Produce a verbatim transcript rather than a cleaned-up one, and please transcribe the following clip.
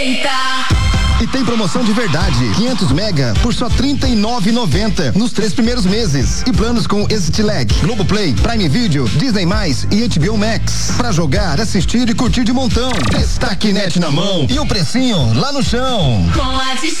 E tem promoção de verdade, quinhentos mega por só trinta e nove reais e noventa centavos nos três primeiros meses. E planos com Stilag, Globoplay, Prime Video, Disney mais e H B O Max. Pra jogar, assistir e curtir de montão. Destaque Net na mão e o precinho lá no chão. Com a